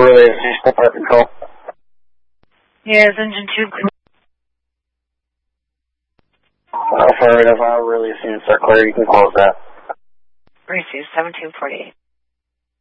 relay to Station Park Control. Yeah, it's engine 2 clear. Affirmative, I'll really soon start clear. You can close that. Receive 1748.